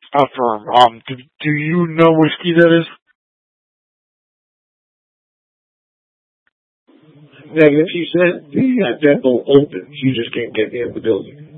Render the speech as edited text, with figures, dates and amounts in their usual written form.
Affirm. Do you know whiskey that is? Negative. She said the depot opens. You just can't get in the building.